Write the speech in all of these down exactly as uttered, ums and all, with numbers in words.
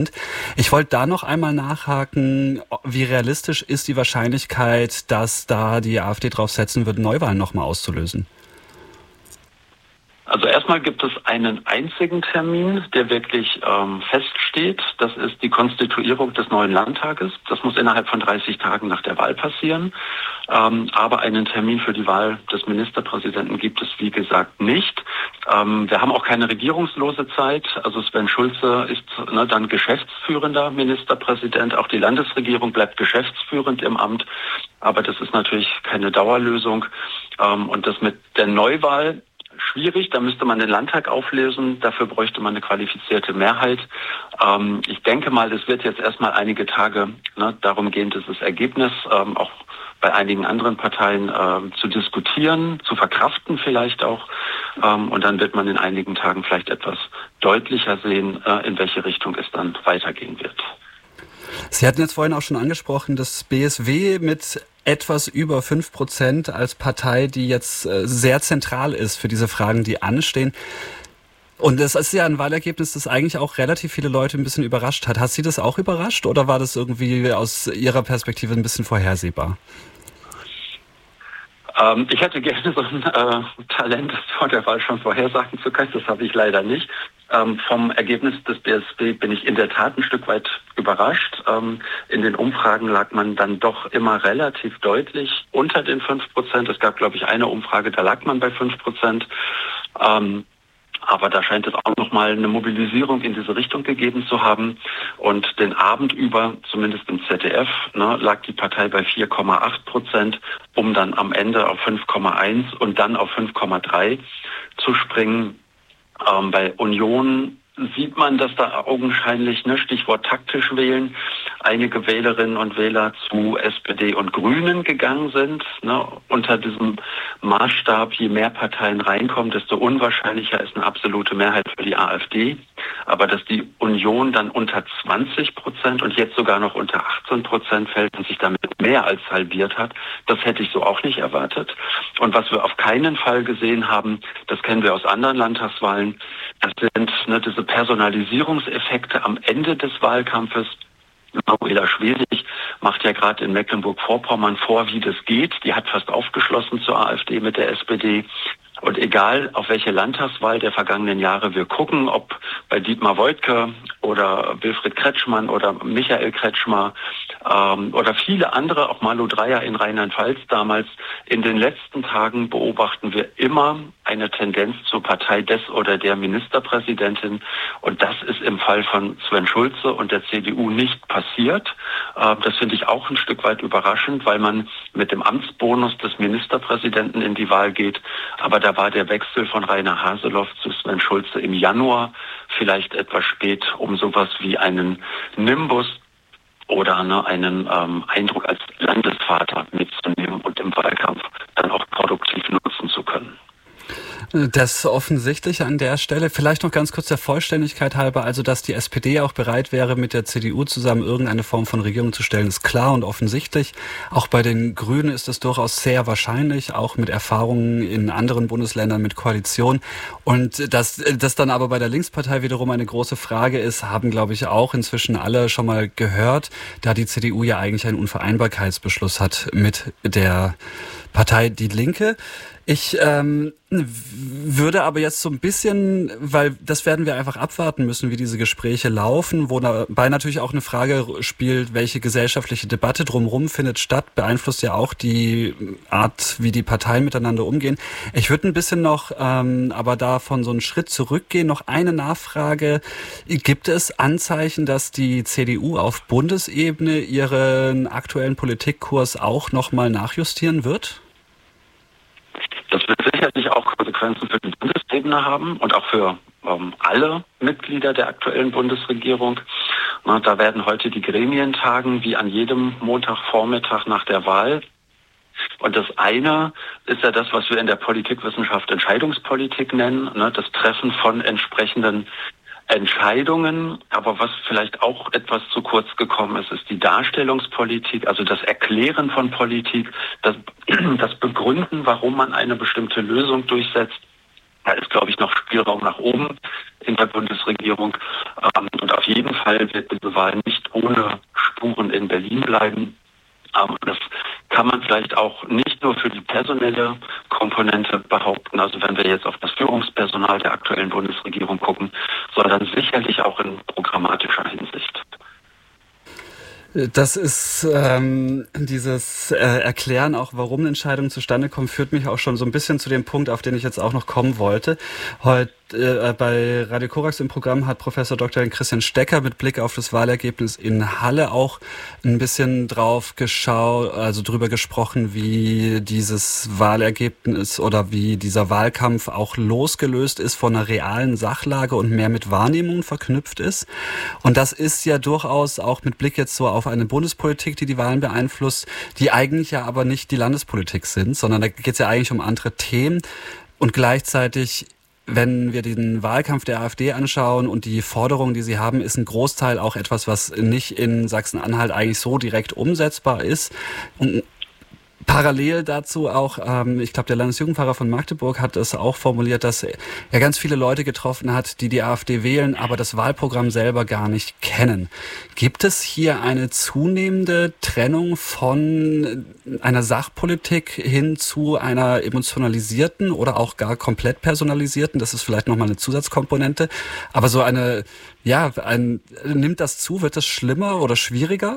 Ich wollte da noch einmal nachhaken, wie realistisch ist die Wahrscheinlichkeit, dass da die AfD drauf setzen wird, Neuwahlen nochmal auszulösen? Also erstmal gibt es einen einzigen Termin, der wirklich ähm, feststeht. Das ist die Konstituierung des neuen Landtages. Das muss innerhalb von dreißig Tagen nach der Wahl passieren. Ähm, aber einen Termin für die Wahl des Ministerpräsidenten gibt es, wie gesagt, nicht. Ähm, wir haben auch keine regierungslose Zeit. Also Sven Schulze ist ne, dann geschäftsführender Ministerpräsident. Auch die Landesregierung bleibt geschäftsführend im Amt. Aber das ist natürlich keine Dauerlösung. Ähm, und das mit der Neuwahl schwierig, da müsste man den Landtag auflösen, dafür bräuchte man eine qualifizierte Mehrheit. Ähm, ich denke mal, es wird jetzt erstmal einige Tage ne, darum gehen, dieses Ergebnis ähm, auch bei einigen anderen Parteien äh, zu diskutieren, zu verkraften vielleicht auch. Ähm, und dann wird man in einigen Tagen vielleicht etwas deutlicher sehen, äh, in welche Richtung es dann weitergehen wird. Sie hatten jetzt vorhin auch schon angesprochen, das B S W mit etwas über fünf Prozent als Partei, die jetzt äh, sehr zentral ist für diese Fragen, die anstehen. Und das ist ja ein Wahlergebnis, das eigentlich auch relativ viele Leute ein bisschen überrascht hat. Hat Sie das auch überrascht oder war das irgendwie aus Ihrer Perspektive ein bisschen vorhersehbar? Ähm, ich hätte gerne so ein äh, Talent, das vor der Wahl schon vorhersagen zu können. Das habe ich leider nicht. Ähm, vom Ergebnis des B S W bin ich in der Tat ein Stück weit überrascht. Ähm, in den Umfragen lag man dann doch immer relativ deutlich unter den fünf Prozent. Es gab, glaube ich, eine Umfrage, da lag man bei fünf Prozent. Ähm, Aber da scheint es auch nochmal eine Mobilisierung in diese Richtung gegeben zu haben. Und den Abend über, zumindest im Z D F, ne, lag die Partei bei vier Komma acht Prozent, um dann am Ende auf fünf Komma eins und dann auf fünf Komma drei zu springen. Ähm, bei Union sieht man, dass da augenscheinlich, ne, Stichwort taktisch wählen, einige Wählerinnen und Wähler zu S P D und Grünen gegangen sind. Ne, unter diesem Maßstab, je mehr Parteien reinkommen, desto unwahrscheinlicher ist eine absolute Mehrheit für die AfD. Aber dass die Union dann unter zwanzig Prozent und jetzt sogar noch unter achtzehn Prozent fällt und sich damit mehr als halbiert hat, das hätte ich so auch nicht erwartet. Und was wir auf keinen Fall gesehen haben, das kennen wir aus anderen Landtagswahlen, das sind ne, diese Personalisierungseffekte am Ende des Wahlkampfes. Manuela Schwesig macht ja gerade in Mecklenburg-Vorpommern vor, wie das geht. Die hat fast aufgeschlossen zur AfD mit der S P D. Und egal, auf welche Landtagswahl der vergangenen Jahre wir gucken, ob bei Dietmar Woidke oder Wilfried Kretschmann oder Michael Kretschmer ähm, oder viele andere, auch Malu Dreyer in Rheinland-Pfalz damals, in den letzten Tagen beobachten wir immer eine Tendenz zur Partei des oder der Ministerpräsidentin. Und das ist im Fall von Sven Schulze und der C D U nicht passiert. Äh, das finde ich auch ein Stück weit überraschend, weil man mit dem Amtsbonus des Ministerpräsidenten in die Wahl geht. Aber da war der Wechsel von Rainer Haseloff zu Sven Schulze im Januar vielleicht etwas spät, um sowas wie einen Nimbus oder ne, einen ähm, Eindruck als Landesvater mitzunehmen und im Wahlkampf dann auch produktiv nutzen zu können. Das Offensichtliche an der Stelle, vielleicht noch ganz kurz der Vollständigkeit halber, also dass die S P D auch bereit wäre, mit der C D U zusammen irgendeine Form von Regierung zu stellen, ist klar und offensichtlich. Auch bei den Grünen ist es durchaus sehr wahrscheinlich, auch mit Erfahrungen in anderen Bundesländern mit Koalition. Und dass das dann aber bei der Linkspartei wiederum eine große Frage ist, haben, glaube ich, auch inzwischen alle schon mal gehört, da die C D U ja eigentlich einen Unvereinbarkeitsbeschluss hat mit der Partei Die Linke. Ich ähm, würde aber jetzt so ein bisschen, weil das werden wir einfach abwarten müssen, wie diese Gespräche laufen, wobei natürlich auch eine Frage spielt, welche gesellschaftliche Debatte drumherum findet statt, beeinflusst ja auch die Art, wie die Parteien miteinander umgehen. Ich würde ein bisschen noch, ähm, aber davon so einen Schritt zurückgehen, noch eine Nachfrage. Gibt es Anzeichen, dass die C D U auf Bundesebene ihren aktuellen Politikkurs auch nochmal nachjustieren wird? Das wird sicherlich auch Konsequenzen für die Bundesebene haben und auch für ähm, alle Mitglieder der aktuellen Bundesregierung. Na, da werden heute die Gremien tagen, wie an jedem Montagvormittag nach der Wahl. Und das eine ist ja das, was wir in der Politikwissenschaft Entscheidungspolitik nennen, ne, das Treffen von entsprechenden Entscheidungen, aber was vielleicht auch etwas zu kurz gekommen ist, ist die Darstellungspolitik, also das Erklären von Politik, das, das Begründen, warum man eine bestimmte Lösung durchsetzt. Da ist, glaube ich, noch Spielraum nach oben in der Bundesregierung. Und auf jeden Fall wird diese Wahl nicht ohne Spuren in Berlin bleiben. Das kann man vielleicht auch nicht nur für die personelle Komponente behaupten, also wenn wir jetzt auf das Führungspersonal der aktuellen Bundesregierung gucken, sondern sicherlich auch in programmatischer Hinsicht. Das ist ähm, dieses äh, Erklären auch, warum Entscheidungen zustande kommen, führt mich auch schon so ein bisschen zu dem Punkt, auf den ich jetzt auch noch kommen wollte. Heute äh, bei Radio Korax im Programm hat Professor Doktor Christian Stecker mit Blick auf das Wahlergebnis in Halle auch ein bisschen drauf geschaut, also drüber gesprochen, wie dieses Wahlergebnis oder wie dieser Wahlkampf auch losgelöst ist von einer realen Sachlage und mehr mit Wahrnehmungen verknüpft ist. Und das ist ja durchaus auch mit Blick jetzt so auf auf eine Bundespolitik, die die Wahlen beeinflusst, die eigentlich ja aber nicht die Landespolitik sind, sondern da geht es ja eigentlich um andere Themen. Und gleichzeitig, wenn wir den Wahlkampf der AfD anschauen und die Forderungen, die sie haben, ist ein Großteil auch etwas, was nicht in Sachsen-Anhalt eigentlich so direkt umsetzbar ist. Und parallel dazu auch, ähm, ich glaube, der Landesjugendpfarrer von Magdeburg hat es auch formuliert, dass er ganz viele Leute getroffen hat, die die AfD wählen, aber das Wahlprogramm selber gar nicht kennen. Gibt es hier eine zunehmende Trennung von einer Sachpolitik hin zu einer emotionalisierten oder auch gar komplett personalisierten? Das ist vielleicht nochmal eine Zusatzkomponente. Aber so eine, ja, ein, nimmt das zu? Wird das schlimmer oder schwieriger?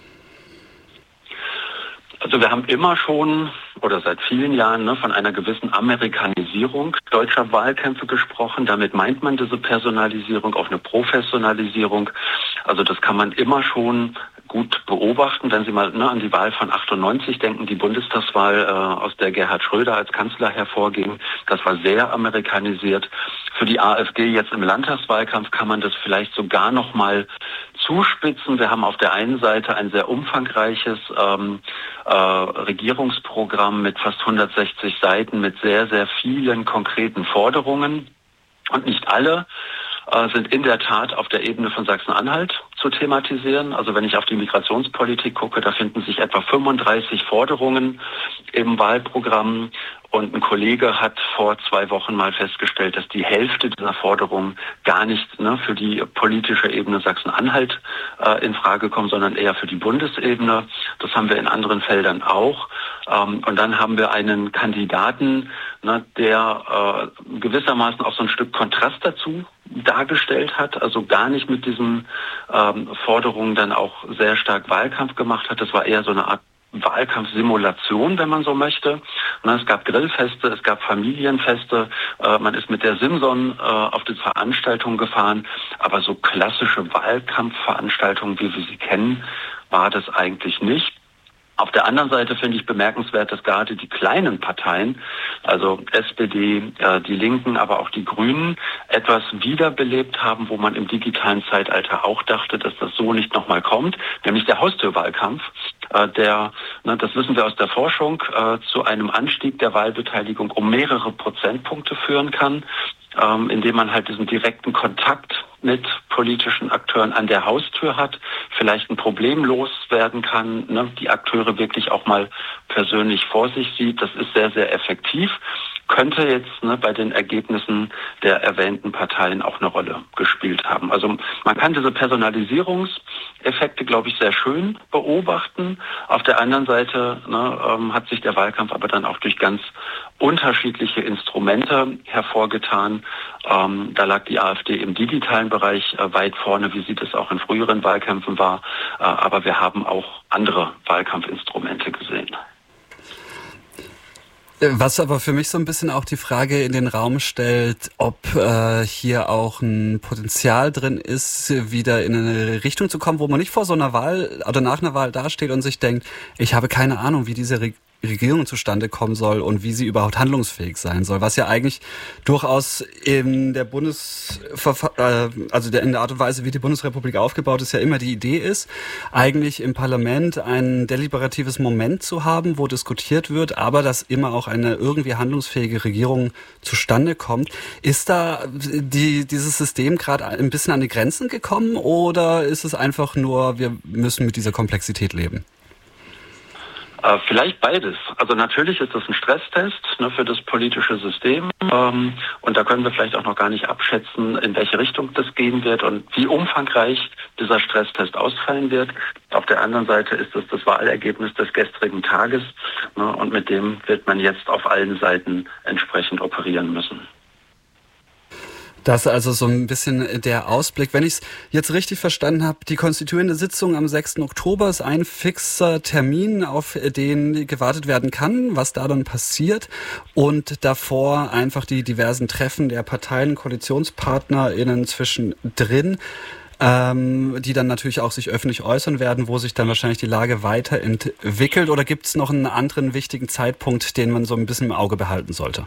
Also wir haben immer schon oder seit vielen Jahren ne, von einer gewissen Amerikanisierung deutscher Wahlkämpfe gesprochen. Damit meint man diese Personalisierung, auch eine Professionalisierung. Also das kann man immer schon gut beobachten, wenn Sie mal ne, an die Wahl von achtundneunzig denken, die Bundestagswahl, äh, aus der Gerhard Schröder als Kanzler hervorging. Das war sehr amerikanisiert. Für die AfD jetzt im Landtagswahlkampf kann man das vielleicht sogar noch mal zuspitzen. Wir haben auf der einen Seite ein sehr umfangreiches ähm, äh, Regierungsprogramm mit fast hundertsechzig Seiten, mit sehr, sehr vielen konkreten Forderungen. Und nicht alle äh, sind in der Tat auf der Ebene von Sachsen-Anhalt zu thematisieren. Also wenn ich auf die Migrationspolitik gucke, da finden sich etwa fünfunddreißig Forderungen im Wahlprogramm. Und ein Kollege hat vor zwei Wochen mal festgestellt, dass die Hälfte dieser Forderungen gar nicht ne, für die politische Ebene Sachsen-Anhalt äh, in Frage kommen, sondern eher für die Bundesebene. Das haben wir in anderen Feldern auch. Ähm, und dann haben wir einen Kandidaten, ne, der äh, gewissermaßen auch so ein Stück Kontrast dazu dargestellt hat, also gar nicht mit diesen ähm, Forderungen dann auch sehr stark Wahlkampf gemacht hat. Das war eher so eine Art Wahlkampfsimulation, wenn man so möchte. Es gab Grillfeste, es gab Familienfeste, man ist mit der Simson auf die Veranstaltung gefahren, aber so klassische Wahlkampfveranstaltungen, wie wir sie kennen, war das eigentlich nicht. Auf der anderen Seite finde ich bemerkenswert, dass gerade die kleinen Parteien, also S P D, äh, die Linken, aber auch die Grünen, etwas wiederbelebt haben, wo man im digitalen Zeitalter auch dachte, dass das so nicht nochmal kommt, nämlich der Haustürwahlkampf, äh, der, ne, das wissen wir aus der Forschung, äh, zu einem Anstieg der Wahlbeteiligung um mehrere Prozentpunkte führen kann, ähm, indem man halt diesen direkten Kontakt mit politischen Akteuren an der Haustür hat, vielleicht ein Problem loswerden kann, ne, die Akteure wirklich auch mal persönlich vor sich sieht. Das ist sehr, sehr effektiv. Könnte jetzt ne, bei den Ergebnissen der erwähnten Parteien auch eine Rolle gespielt haben. Also man kann diese Personalisierungseffekte, glaube ich, sehr schön beobachten. Auf der anderen Seite ne, ähm, hat sich der Wahlkampf aber dann auch durch ganz unterschiedliche Instrumente hervorgetan. Ähm, da lag die AfD im digitalen Bereich äh, weit vorne, wie sie das auch in früheren Wahlkämpfen war. Äh, aber wir haben auch andere Wahlkampfinstrumente gesehen. Was aber für mich so ein bisschen auch die Frage in den Raum stellt, ob äh, hier auch ein Potenzial drin ist, wieder in eine Richtung zu kommen, wo man nicht vor so einer Wahl oder nach einer Wahl dasteht und sich denkt, ich habe keine Ahnung, wie diese Re- Regierung zustande kommen soll und wie sie überhaupt handlungsfähig sein soll, was ja eigentlich durchaus in der Bundes äh, also der, in der Art und Weise, wie die Bundesrepublik aufgebaut ist, ja immer die Idee ist, eigentlich im Parlament ein deliberatives Moment zu haben, wo diskutiert wird, aber dass immer auch eine irgendwie handlungsfähige Regierung zustande kommt. Ist da die, dieses System gerade ein bisschen an die Grenzen gekommen oder ist es einfach nur, wir müssen mit dieser Komplexität leben? Äh, vielleicht beides. Also natürlich ist das ein Stresstest, ne, für das politische System. Ähm, und da können wir vielleicht auch noch gar nicht abschätzen, in welche Richtung das gehen wird und wie umfangreich dieser Stresstest ausfallen wird. Auf der anderen Seite ist es das Wahlergebnis des gestrigen Tages, ne, und mit dem wird man jetzt auf allen Seiten entsprechend operieren müssen. Das ist also so ein bisschen der Ausblick. Wenn ich es jetzt richtig verstanden habe, die konstituierende Sitzung am sechsten Oktober ist ein fixer Termin, auf den gewartet werden kann, was da dann passiert. Und davor einfach die diversen Treffen der Parteien, KoalitionspartnerInnen zwischendrin, ähm, die dann natürlich auch sich öffentlich äußern werden, wo sich dann wahrscheinlich die Lage weiterentwickelt. Oder gibt es noch einen anderen wichtigen Zeitpunkt, den man so ein bisschen im Auge behalten sollte?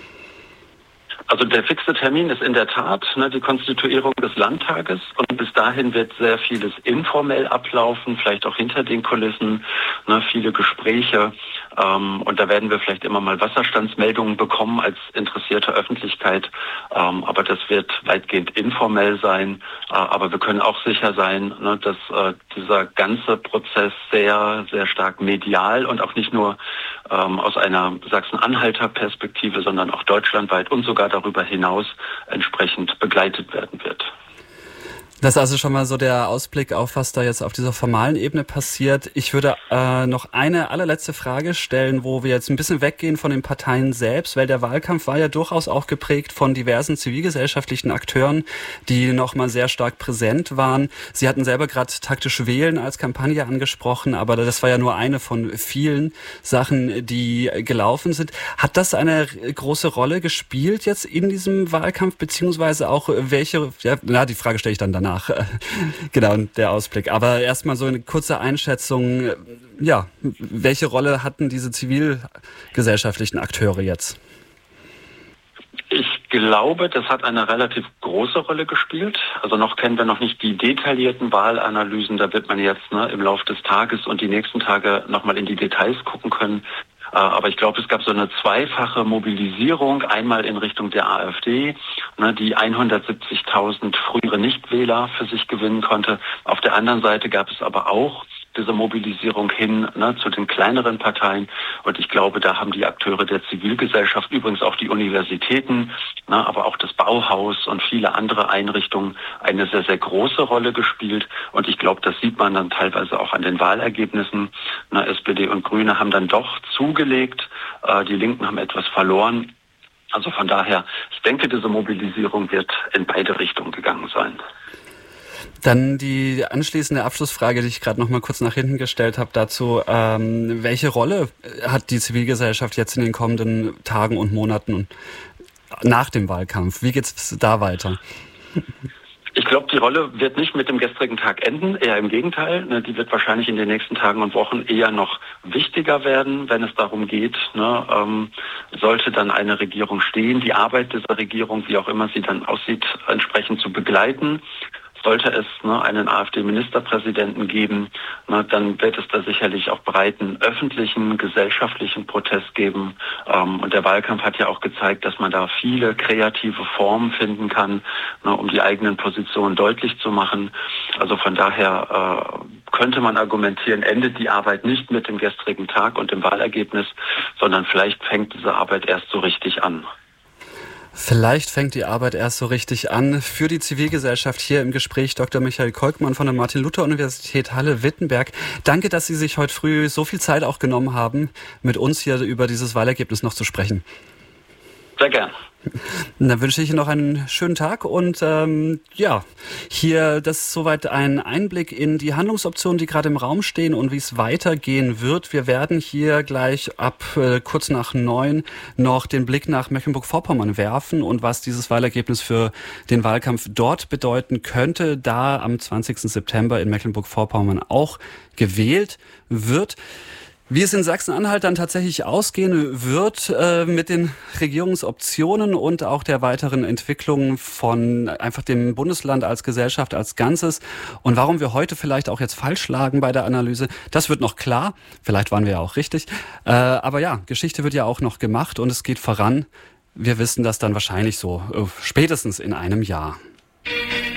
Also der fixe Termin ist in der Tat, ne, die Konstituierung des Landtages, und bis dahin wird sehr vieles informell ablaufen, vielleicht auch hinter den Kulissen, ne, viele Gespräche, ähm, und da werden wir vielleicht immer mal Wasserstandsmeldungen bekommen als interessierte Öffentlichkeit, ähm, aber das wird weitgehend informell sein, äh, aber wir können auch sicher sein, ne, dass äh, dieser ganze Prozess sehr, sehr stark medial und auch nicht nur ähm, aus einer Sachsen-Anhalter Perspektive, sondern auch deutschlandweit und sogar darüber hinaus entsprechend begleitet werden wird. Das ist also schon mal so der Ausblick auf, was da jetzt auf dieser formalen Ebene passiert. Ich würde äh, noch eine allerletzte Frage stellen, wo wir jetzt ein bisschen weggehen von den Parteien selbst, weil der Wahlkampf war ja durchaus auch geprägt von diversen zivilgesellschaftlichen Akteuren, die nochmal sehr stark präsent waren. Sie hatten selber gerade taktisch Wählen als Kampagne angesprochen, aber das war ja nur eine von vielen Sachen, die gelaufen sind. Hat das eine große Rolle gespielt jetzt in diesem Wahlkampf, beziehungsweise auch welche, ja, na, die Frage stelle ich dann danach. Genau, der Ausblick. Aber erstmal so eine kurze Einschätzung, ja, welche Rolle hatten diese zivilgesellschaftlichen Akteure jetzt? Ich glaube, das hat eine relativ große Rolle gespielt. Also noch kennen wir noch nicht die detaillierten Wahlanalysen. Da wird man jetzt, ne, im Laufe des Tages und die nächsten Tage nochmal in die Details gucken können. Aber ich glaube, es gab so eine zweifache Mobilisierung, einmal in Richtung der AfD, ne, die hundertsiebzigtausend frühere Nichtwähler für sich gewinnen konnte. Auf der anderen Seite gab es aber auch diese Mobilisierung hin, ne, zu den kleineren Parteien. Und ich glaube, da haben die Akteure der Zivilgesellschaft, übrigens auch die Universitäten, ne, aber auch das Bauhaus und viele andere Einrichtungen eine sehr, sehr große Rolle gespielt. Und ich glaube, das sieht man dann teilweise auch an den Wahlergebnissen. Ne, S P D und Grüne haben dann doch zugelegt. Äh, die Linken haben etwas verloren. Also von daher, ich denke, diese Mobilisierung wird in beide Richtungen gegangen sein. Dann die anschließende Abschlussfrage, die ich gerade noch mal kurz nach hinten gestellt habe dazu. Ähm, welche Rolle hat die Zivilgesellschaft jetzt in den kommenden Tagen und Monaten nach dem Wahlkampf? Wie geht's da weiter? Ich glaube, die Rolle wird nicht mit dem gestrigen Tag enden, eher im Gegenteil. Ne, die wird wahrscheinlich in den nächsten Tagen und Wochen eher noch wichtiger werden, wenn es darum geht, ne, ähm, sollte dann eine Regierung stehen, die Arbeit dieser Regierung, wie auch immer sie dann aussieht, entsprechend zu begleiten. Sollte es, ne, einen AfD-Ministerpräsidenten geben, ne, dann wird es da sicherlich auch breiten öffentlichen, gesellschaftlichen Protest geben. Ähm, und der Wahlkampf hat ja auch gezeigt, dass man da viele kreative Formen finden kann, ne, um die eigenen Positionen deutlich zu machen. Also von daher äh, könnte man argumentieren, endet die Arbeit nicht mit dem gestrigen Tag und dem Wahlergebnis, sondern vielleicht fängt diese Arbeit erst so richtig an. Vielleicht fängt die Arbeit erst so richtig an. Für die Zivilgesellschaft hier im Gespräch Doktor Michael Kolkmann von der Martin-Luther-Universität Halle-Wittenberg. Danke, dass Sie sich heute früh so viel Zeit auch genommen haben, mit uns hier über dieses Wahlergebnis noch zu sprechen. Sehr gern. Dann wünsche ich Ihnen noch einen schönen Tag und ähm, ja, hier das ist soweit ein Einblick in die Handlungsoptionen, die gerade im Raum stehen und wie es weitergehen wird. Wir werden hier gleich ab äh, kurz nach neun noch den Blick nach Mecklenburg-Vorpommern werfen und was dieses Wahlergebnis für den Wahlkampf dort bedeuten könnte, da am zwanzigsten September in Mecklenburg-Vorpommern auch gewählt wird. Wie es in Sachsen-Anhalt dann tatsächlich ausgehen wird äh, mit den Regierungsoptionen und auch der weiteren Entwicklung von einfach dem Bundesland als Gesellschaft als Ganzes und warum wir heute vielleicht auch jetzt falsch lagen bei der Analyse, das wird noch klar. Vielleicht waren wir ja auch richtig. Äh, aber ja, Geschichte wird ja auch noch gemacht und es geht voran. Wir wissen das dann wahrscheinlich so äh, spätestens in einem Jahr.